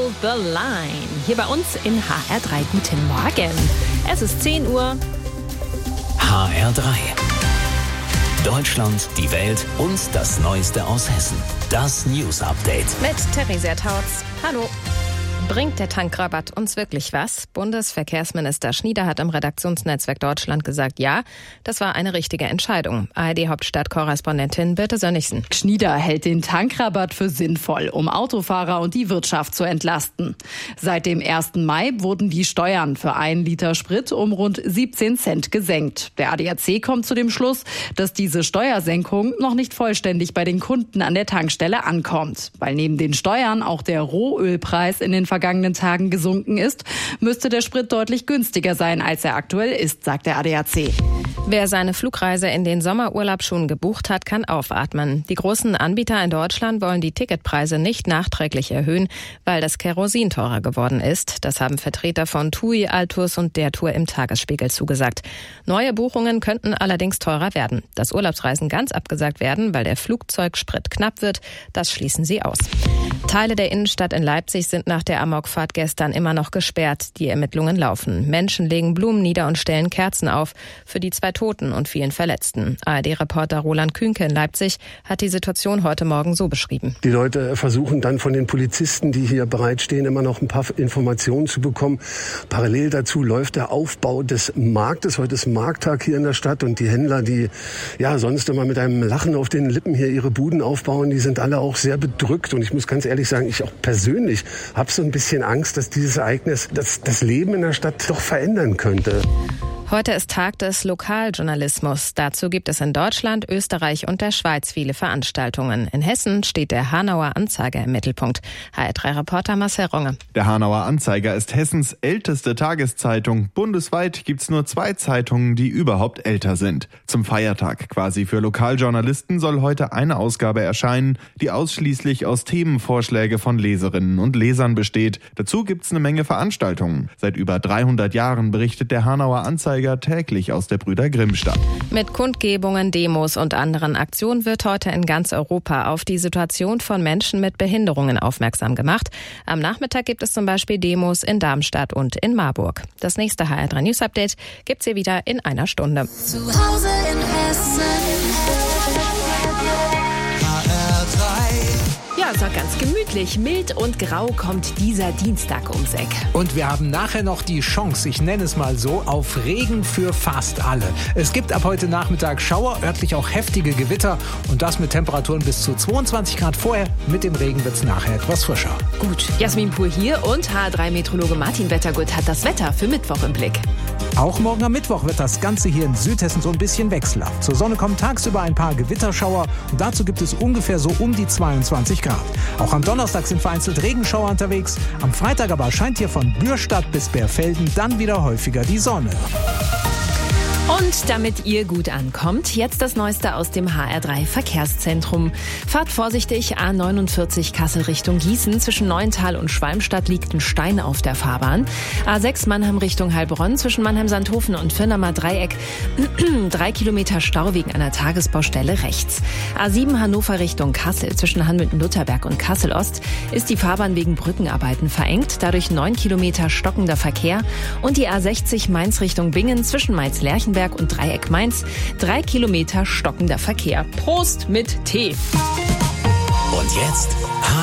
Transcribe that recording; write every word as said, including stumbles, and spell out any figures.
Hold the Line. Hier bei uns in H R drei. Guten Morgen. Es ist zehn Uhr. H R drei. Deutschland, die Welt und das Neueste aus Hessen. Das News Update. Mit Theresia Tautz. Hallo. Bringt der Tankrabatt uns wirklich was? Bundesverkehrsminister Schnieder hat im Redaktionsnetzwerk Deutschland gesagt, ja, das war eine richtige Entscheidung. A R D-Hauptstadtkorrespondentin Birte Sönnigsen. Schnieder hält den Tankrabatt für sinnvoll, um Autofahrer und die Wirtschaft zu entlasten. Seit dem ersten Mai wurden die Steuern für einen Liter Sprit um rund siebzehn Cent gesenkt. Der A D A C kommt zu dem Schluss, dass diese Steuersenkung noch nicht vollständig bei den Kunden an der Tankstelle ankommt. Weil neben den Steuern auch der Rohölpreis in den vergangenen Tagen gesunken ist, müsste der Sprit deutlich günstiger sein, als er aktuell ist, sagt der A D A C. Wer seine Flugreise in den Sommerurlaub schon gebucht hat, kann aufatmen. Die großen Anbieter in Deutschland wollen die Ticketpreise nicht nachträglich erhöhen, weil das Kerosin teurer geworden ist. Das haben Vertreter von TUI, Altus und der Tour im Tagesspiegel zugesagt. Neue Buchungen könnten allerdings teurer werden. Dass Urlaubsreisen ganz abgesagt werden, weil der Flugzeugsprit knapp wird, das schließen sie aus. Teile der Innenstadt in Leipzig sind nach der Amokfahrt gestern immer noch gesperrt. Die Ermittlungen laufen. Menschen legen Blumen nieder und stellen Kerzen auf für die zwei Toten und vielen Verletzten. A R D-Reporter Roland Kühnke in Leipzig hat die Situation heute Morgen so beschrieben. Die Leute versuchen dann von den Polizisten, die hier bereitstehen, immer noch ein paar Informationen zu bekommen. Parallel dazu läuft der Aufbau des Marktes. Heute ist Markttag hier in der Stadt und die Händler, die ja sonst immer mit einem Lachen auf den Lippen hier ihre Buden aufbauen, die sind alle auch sehr bedrückt. Und ich muss ganz ehrlich sagen, ich auch persönlich habe so ein bisschen Angst, dass dieses Ereignis das, das Leben in der Stadt doch verändern könnte. Heute ist Tag des Lokaljournalismus. Dazu gibt es in Deutschland, Österreich und der Schweiz viele Veranstaltungen. In Hessen steht der Hanauer Anzeiger im Mittelpunkt. H R drei-Reporter Marcel Ronge. Der Hanauer Anzeiger ist Hessens älteste Tageszeitung. Bundesweit gibt's nur zwei Zeitungen, die überhaupt älter sind. Zum Feiertag quasi für Lokaljournalisten soll heute eine Ausgabe erscheinen, die ausschließlich aus Themenvorschläge von Leserinnen und Lesern besteht. Dazu gibt's eine Menge Veranstaltungen. Seit über dreihundert Jahren berichtet der Hanauer Anzeiger täglich aus der Brüder Grimm-Stadt. Mit Kundgebungen, Demos und anderen Aktionen wird heute in ganz Europa auf die Situation von Menschen mit Behinderungen aufmerksam gemacht. Am Nachmittag gibt es zum Beispiel Demos in Darmstadt und in Marburg. Das nächste H R drei News Update gibt's hier wieder in einer Stunde. Zu Hause in Hessen. Ja, es war ganz gemütlich. Mild und grau kommt dieser Dienstag ums Eck. Und wir haben nachher noch die Chance, ich nenne es mal so, auf Regen für fast alle. Es gibt ab heute Nachmittag Schauer, örtlich auch heftige Gewitter und das mit Temperaturen bis zu zweiundzwanzig Grad vorher. Mit dem Regen wird es nachher etwas frischer. Gut, Jasmin Pur hier und H R drei-Meteorologe Martin Wettergut hat das Wetter für Mittwoch im Blick. Auch morgen am Mittwoch wird das Ganze hier in Südhessen so ein bisschen wechselhaft. Zur Sonne kommen tagsüber ein paar Gewitterschauer und dazu gibt es ungefähr so um die zweiundzwanzig Grad. Auch am Donnerstag sind vereinzelt Regenschauer unterwegs. Am Freitag aber scheint hier von Bürstadt bis Bärfelden dann wieder häufiger die Sonne. Und damit ihr gut ankommt, jetzt das Neueste aus dem H R drei Verkehrszentrum. Fahrt vorsichtig, A neunundvierzig Kassel Richtung Gießen. Zwischen Neuental und Schwalmstadt liegt ein Stein auf der Fahrbahn. A sechs Mannheim Richtung Heilbronn. Zwischen Mannheim-Sandhofen und Firnamer Dreieck. Drei Kilometer Stau wegen einer Tagesbaustelle rechts. A sieben Hannover Richtung Kassel. Zwischen Hanmüthen-Lutherberg und Kassel-Ost ist die Fahrbahn wegen Brückenarbeiten verengt. Dadurch neun Kilometer stockender Verkehr. Und die A sechzig Mainz Richtung Bingen. Zwischen Mainz-Lerchenberg und Dreieck Mainz, drei Kilometer stockender Verkehr. Prost mit Tee. Und jetzt